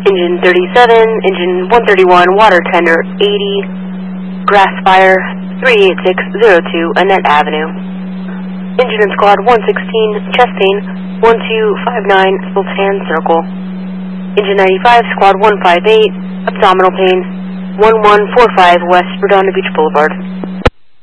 Engine 37, Engine 131, water tender 80, grass fire 38602, Annette Avenue. Engine and Squad 116, chest pain 1259, Sultan Circle. Engine 95, Squad 158, abdominal pain 1145 West Redondo Beach Boulevard.